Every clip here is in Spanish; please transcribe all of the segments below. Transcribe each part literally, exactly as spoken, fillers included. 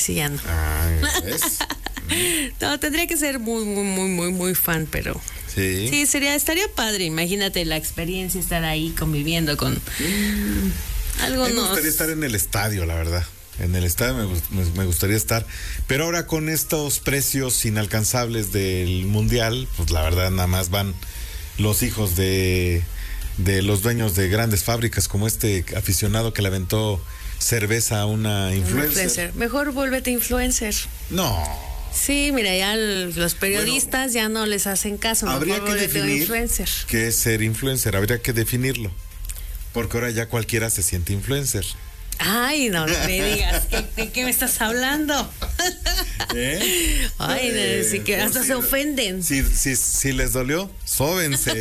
sí ya no. Ah, ¿ves? No, tendría que ser muy, muy, muy, muy, muy fan, pero... Sí. Sí, sería, estaría padre, imagínate la experiencia, estar ahí conviviendo con... Mm. Algo A mí me nos... gustaría estar en el estadio, la verdad. En el estadio me, me, me gustaría estar. Pero ahora con estos precios inalcanzables del Mundial, pues la verdad nada más van los hijos de, de los dueños de grandes fábricas, como este aficionado que le aventó cerveza a una influencer. influencer. Mejor vuélvete influencer. No. Sí, mira, ya el, los periodistas bueno, ya no les hacen caso. Habría que definir influencer. qué es ser influencer, habría que definirlo. Porque ahora ya cualquiera se siente influencer. Ay, no, no me digas, ¿de, de qué me estás hablando? ¿Eh? Ay, eh, sí que hasta si, se ofenden. Si, si, si les dolió, sóbense.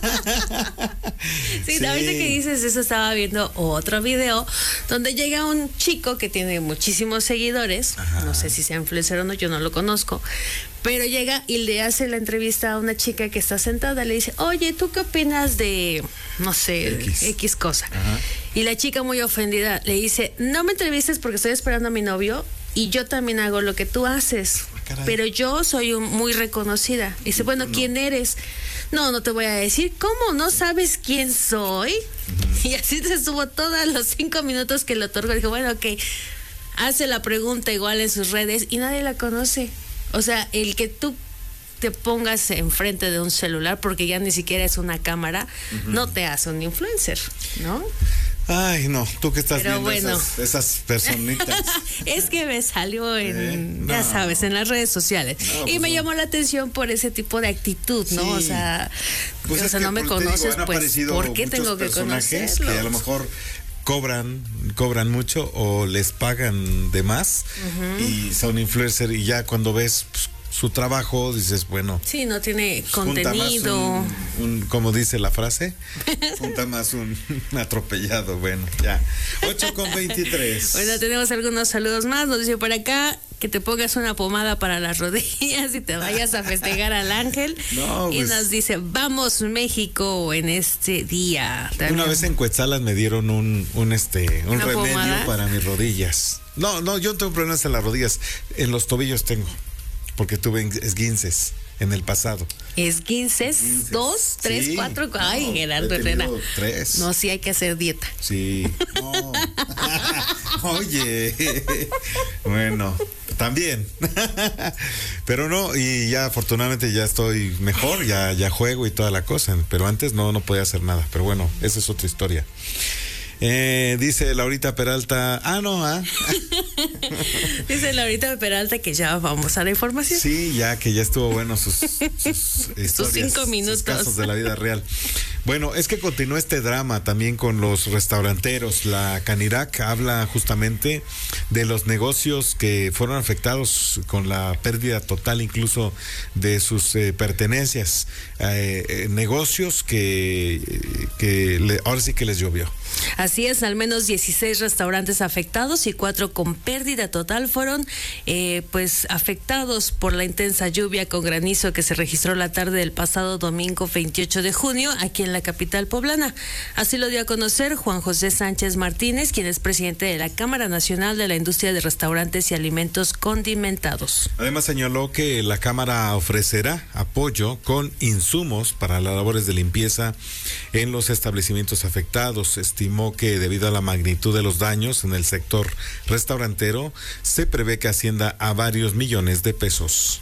Sí, sí, ahorita que dices eso, estaba viendo otro video donde llega un chico que tiene muchísimos seguidores. Ajá. No sé si sea influencer o no, yo no lo conozco. Pero llega y le hace la entrevista a una chica que está sentada, le dice, oye, ¿tú qué opinas de, no sé, X, X cosa? Ajá. Y la chica muy ofendida le dice, no me entrevistes porque estoy esperando a mi novio y yo también hago lo que tú haces, ah, pero yo soy un, muy reconocida. Y dice, bueno, no. ¿quién eres? No, no te voy a decir. ¿Cómo? ¿No sabes quién soy? Uh-huh. Y así se estuvo todos los cinco minutos que le otorgó. Dijo, bueno, ok, hace la pregunta igual en sus redes y nadie la conoce. O sea, el que tú te pongas enfrente de un celular, porque ya ni siquiera es una cámara, uh-huh. no te hace un influencer, ¿no? Ay, no, tú que estás Pero viendo bueno. esas, esas personitas. Es que me salió en, eh, no. ya sabes, en las redes sociales. No, y pues me no. llamó la atención por ese tipo de actitud, ¿no? Sí. O sea, pues o sea no me conoces, digo, pues, ¿por qué tengo que conocerlos? Que a lo mejor cobran, cobran mucho o les pagan de más uh-huh. y son influencers y ya cuando ves pues, su trabajo dices, bueno. Sí, no tiene pues, contenido. Un, un, como dice la frase, junta más un atropellado, bueno, ya. ocho con veintitrés. Bueno, tenemos algunos saludos más, nos dice por acá que te pongas una pomada para las rodillas y te vayas a festejar al ángel. No, y pues, nos dice, vamos México en este día. También. Una vez en Cuetzalas me dieron un, un este, un remedio pomada? para mis rodillas. No, no, yo no tengo problemas en las rodillas, en los tobillos tengo. Porque tuve esguinces en el pasado. ¿Esguinces? Esguinces. ¿Dos? ¿Tres? Sí. ¿Cuatro? Ay, no, Gerardo Herrera. Tres. No, sí hay que hacer dieta. Sí. No. Oye. Bueno, también. Pero no, y ya afortunadamente ya estoy mejor, ya, ya juego y toda la cosa. Pero antes no, no podía hacer nada. Pero bueno, esa es otra historia. Eh, dice Laurita Peralta, ah no, ah. Dice Laurita Peralta que ya vamos a la información. Sí, ya que ya estuvo bueno sus, sus historias, sus cinco minutos, sus casos de la vida real. Bueno, es que continúa este drama también con los restauranteros. La Canirac habla justamente de los negocios que fueron afectados con la pérdida total incluso de sus eh, pertenencias, eh, eh, negocios que, que le, ahora sí que les llovió. Así es, al menos dieciséis restaurantes afectados y cuatro con pérdida total fueron eh, pues afectados por la intensa lluvia con granizo que se registró la tarde del pasado domingo veintiocho de junio aquí en la capital poblana. Así lo dio a conocer Juan José Sánchez Martínez, quien es presidente de la Cámara Nacional de la Industria de Restaurantes y Alimentos Condimentados. Además señaló que la Cámara ofrecerá apoyo con insumos para las labores de limpieza en los establecimientos afectados. Estimó que debido a la magnitud de los daños en el sector restaurantero, se prevé que ascienda a varios millones de pesos.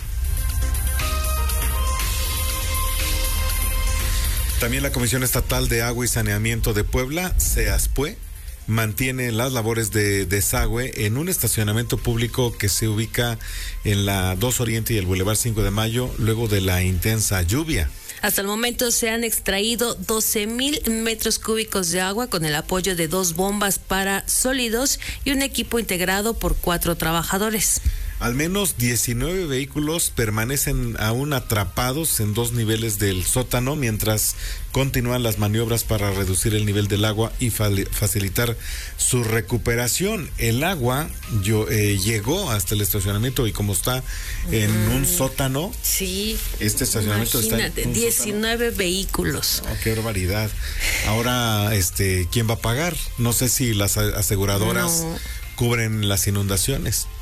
También la Comisión Estatal de Agua y Saneamiento de Puebla, CEASPUE, mantiene las labores de desagüe en un estacionamiento público que se ubica en la dos Oriente y el Boulevard cinco de Mayo luego de la intensa lluvia. Hasta el momento se han extraído doce mil metros cúbicos de agua con el apoyo de dos bombas para sólidos y un equipo integrado por cuatro trabajadores. Al menos diecinueve vehículos permanecen aún atrapados en dos niveles del sótano mientras continúan las maniobras para reducir el nivel del agua y facilitar su recuperación. El agua yo, eh, llegó hasta el estacionamiento y como está en mm, un sótano, sí, este estacionamiento imagínate, está en diecinueve sótano. Vehículos. Oh, qué barbaridad. Ahora, este, ¿quién va a pagar? No sé si las aseguradoras no. cubren las inundaciones.